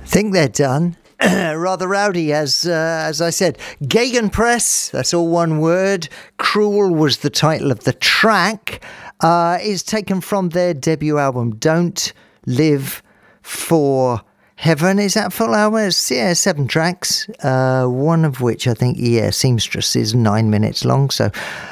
Think they're done. Rather rowdy, as I said. Gegenpress, that's all one word. Cruel was the title of the track. Is taken from their debut album, Don't Live for Heaven. Is that full album? It's, 7 tracks, one of which I think, Seamstress is 9 minutes long. So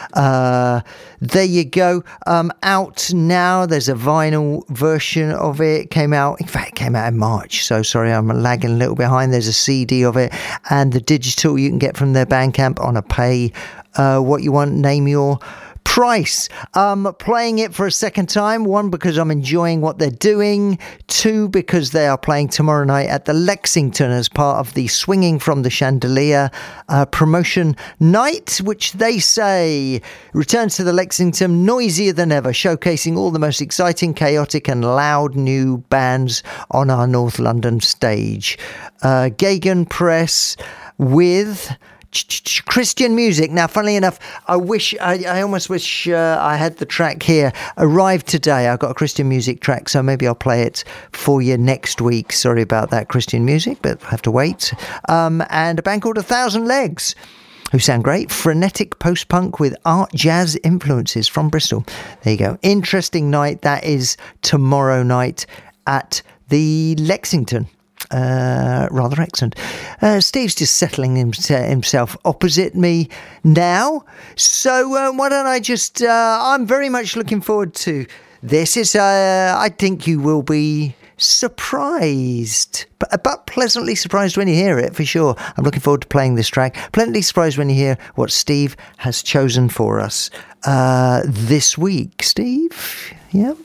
there you go. Out now. There's a vinyl version of it. Came out in March. So sorry, I'm lagging a little behind. There's a CD of it, and the digital you can get from their Bandcamp on a pay what you want, name your price. Playing it for a second time. 1, because I'm enjoying what they're doing. 2, because they are playing tomorrow night at the Lexington as part of the Swinging from the Chandelier promotion night, which they say returns to the Lexington noisier than ever, showcasing all the most exciting, chaotic and loud new bands on our North London stage. Gegenpress with Christian music. Now, funnily enough, I almost wish I had the track here. Arrived today. I've got a Christian music track, so maybe I'll play it for you next week. Sorry about that, Christian music, but I have to wait. And a band called 1,000 Legs, who sound great. Frenetic post-punk with art jazz influences from Bristol. There you go. Interesting night. That is tomorrow night at the Lexington. Rather excellent. Steve's just settling himself opposite me now, so why don't I just I'm very much looking forward to this. I think you will be surprised, but pleasantly surprised when you hear it, for sure. I'm looking forward to playing this track. Pleasantly surprised when you hear what Steve has chosen for us this week. Steve, yeah.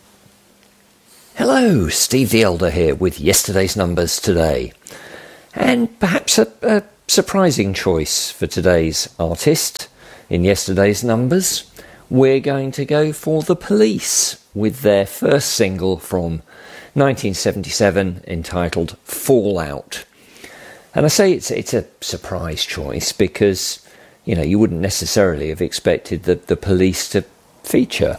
Hello, Steve the Elder here with yesterday's numbers today. And perhaps a surprising choice for today's artist in yesterday's numbers. We're going to go for The Police with their first single from 1977 entitled Fallout. And I say it's a surprise choice because, you wouldn't necessarily have expected the Police to feature.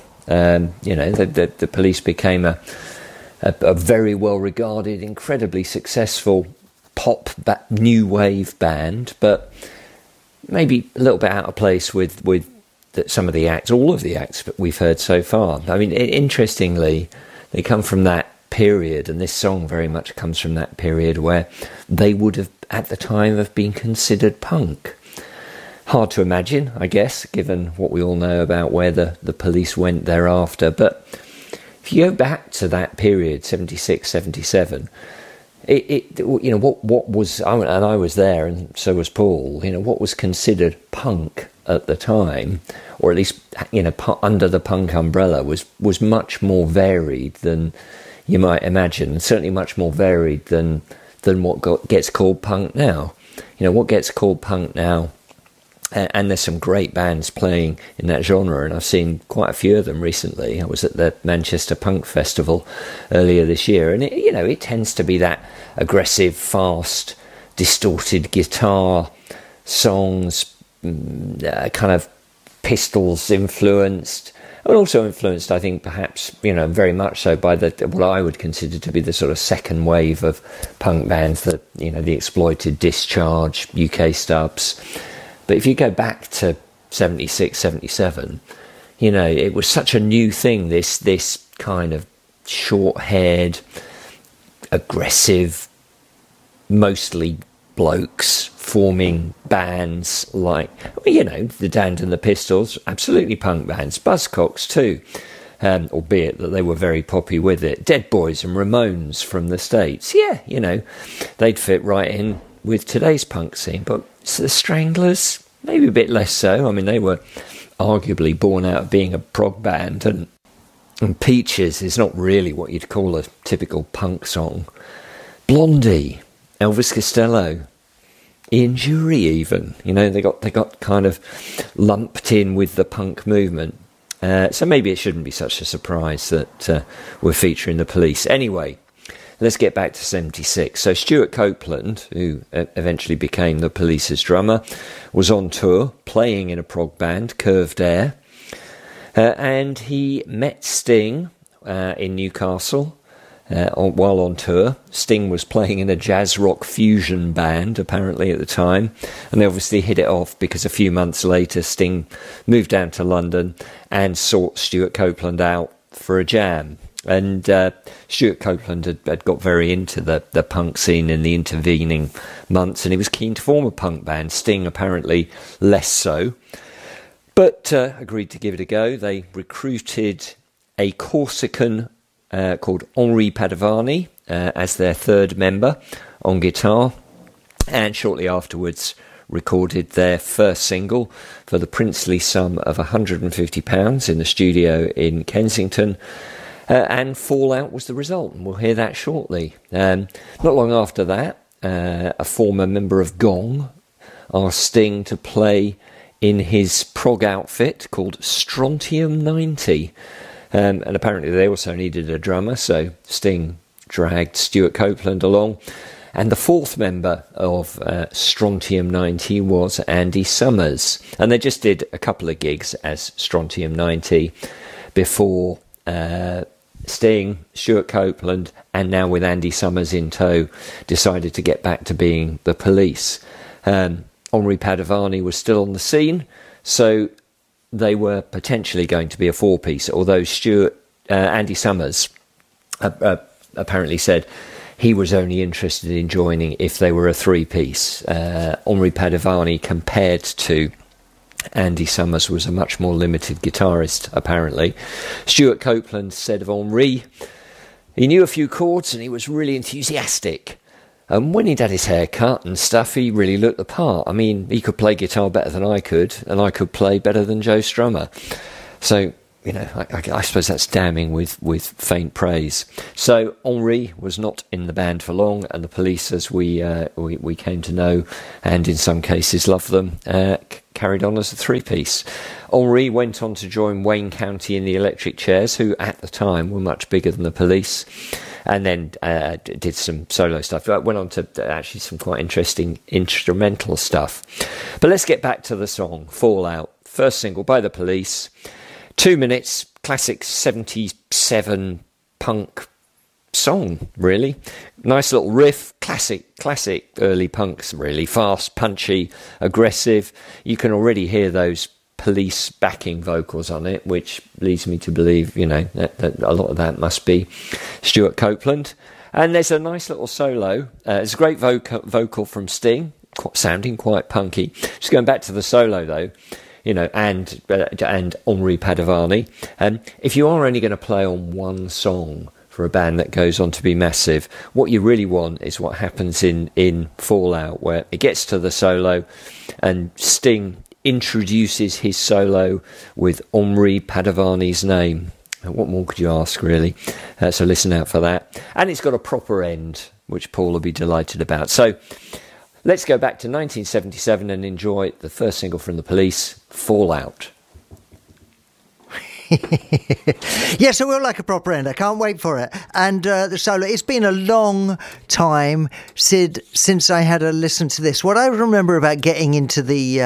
The Police became a very well-regarded, incredibly successful pop new wave band, but maybe a little bit out of place with some of the acts, all of the acts that we've heard so far. I mean, interestingly, they come from that period, and this song very much comes from that period where they would have, at the time, have been considered punk. Hard to imagine, I guess, given what we all know about where the Police went thereafter, but if you go back to that period, 76, 77, what was, and I was there, and so was Paul, what was considered punk at the time, or at least, under the punk umbrella, was much more varied than you might imagine, and certainly much more varied than what gets called punk now. What gets called punk now, and there's some great bands playing in that genre, and I've seen quite a few of them recently. I was at the Manchester Punk Festival earlier this year, and it tends to be that aggressive, fast, distorted guitar songs, kind of Pistols influenced, and also influenced, I think, perhaps, very much so by what I would consider to be the sort of second wave of punk bands, that the Exploited, Discharge, UK Stubs. But if you go back to 76, 77, it was such a new thing, this kind of short-haired, aggressive, mostly blokes forming bands like, the Damned and the Pistols, absolutely punk bands, Buzzcocks too, albeit that they were very poppy with it, Dead Boys and Ramones from the States, they'd fit right in with today's punk scene. But the Stranglers, maybe a bit less so. I mean, they were arguably born out of being a prog band, and Peaches is not really what you'd call a typical punk song. Blondie, Elvis Costello, Ian Jury even, they got kind of lumped in with the punk movement. So maybe it shouldn't be such a surprise that we're featuring the Police. Anyway, let's get back to 76. So Stuart Copeland, who eventually became the Police's drummer, was on tour, playing in a prog band, Curved Air. And he met Sting in Newcastle while on tour. Sting was playing in a jazz rock fusion band, apparently, at the time, and they obviously hit it off because a few months later Sting moved down to London and sought Stuart Copeland out for a jam. And Stuart Copeland had got very into the punk scene in the intervening months, and he was keen to form a punk band. Sting apparently less so, but agreed to give it a go. They recruited a Corsican called Henri Padovani as their third member on guitar, and shortly afterwards recorded their first single for the princely sum of £150 in the studio in Kensington, and Fallout was the result, and we'll hear that shortly. Not long after that, a former member of Gong asked Sting to play in his prog outfit called Strontium 90. And apparently they also needed a drummer, so Sting dragged Stuart Copeland along. And the fourth member of Strontium 90 was Andy Summers. And they just did a couple of gigs as Strontium 90 before Sting, Stuart Copeland, and now with Andy Summers in tow, decided to get back to being the Police. Henri Padovani was still on the scene, so they were potentially going to be a four-piece, although Andy Summers apparently said he was only interested in joining if they were a three-piece. Henri Padovani, compared to Andy Summers, was a much more limited guitarist, apparently. Stuart Copeland said of Henri, he knew a few chords and he was really enthusiastic. And when he'd had his hair cut and stuff, he really looked the part. I mean, he could play guitar better than I could, and I could play better than Joe Strummer. So, you know, I suppose that's damning with faint praise. So Henri was not in the band for long, and the Police, as we came to know, and in some cases love them, carried on as a three-piece. Henri went on to join Wayne County in the Electric Chairs, who at the time were much bigger than the Police, and then did some solo stuff. Went on to actually some quite interesting instrumental stuff. But let's get back to the song, Fallout. First single by the Police. 2 minutes, classic 77 punk song, really. Nice little riff, classic early punks, really. Fast, punchy, aggressive. You can already hear those Police backing vocals on it, which leads me to believe, you know, that a lot of that must be Stuart Copeland. And there's a nice little solo. It's a great vocal from Sting, sounding quite punky. Just going back to the solo, though, you know, and Henri Padovani. If you are only going to play on one song for a band that goes on to be massive, what you really want is what happens in Fallout, where it gets to the solo and Sting introduces his solo with Henri Padovani's name. What more could you ask, really? So listen out for that. And it's got a proper end, which Paul will be delighted about. So let's go back to 1977 and enjoy the first single from the Police, Fallout. Yes, I will like a proper end. I can't wait for it. And the solo, it's been a long time, Sid, since I had a listen to this. What I remember about getting into the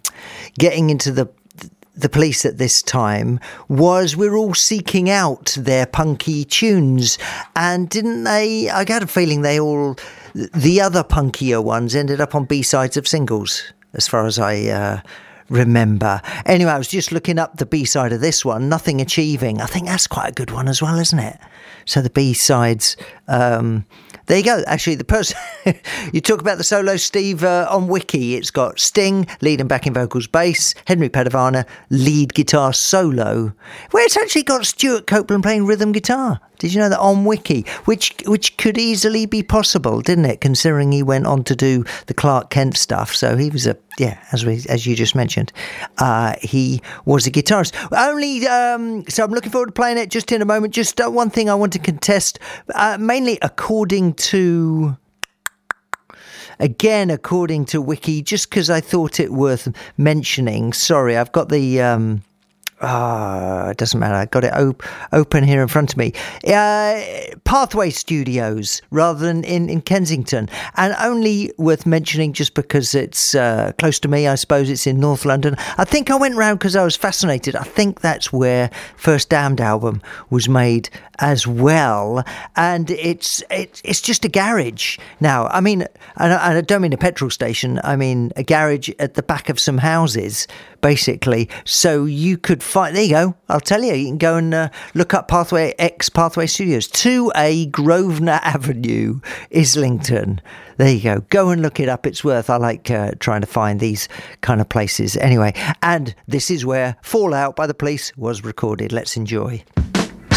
Police at this time was we're all seeking out their punky tunes, and didn't they? I got a feeling the other punkier ones ended up on B-sides of singles, as far as I remember. Anyway, I was just looking up the B-side of this one, Nothing Achieving. I think that's quite a good one as well, isn't it? So the B-sides, there you go. Actually, the person you talk about the solo, Steve, on Wiki, it's got Sting, lead and backing vocals, bass, Henri Padovani, lead guitar solo, where it's actually got Stuart Copeland playing rhythm guitar. Did you know that on Wiki? Which could easily be possible, didn't it? Considering he went on to do the Clark Kent stuff. So he was as you just mentioned, he was a guitarist. So I'm looking forward to playing it just in a moment. Just one thing I want to contest, mainly according to Wiki, just because I thought it worth mentioning. Sorry, I've got the... it doesn't matter. I got it open here in front of me. Pathway Studios rather than in Kensington, and only worth mentioning just because it's close to me. I suppose it's in North London. I think I went round because I was fascinated. I think that's where First Damned album was made as well, and it's just a garage now. I mean, and I don't mean a petrol station. I mean a garage at the back of some houses, basically. So you could find. There you go. I'll tell you. You can go and look up Pathway Studios, 2A Grosvenor Avenue, Islington. There you go. Go and look it up. It's worth. I like trying to find these kind of places. Anyway, and this is where Fallout by the Police was recorded. Let's enjoy.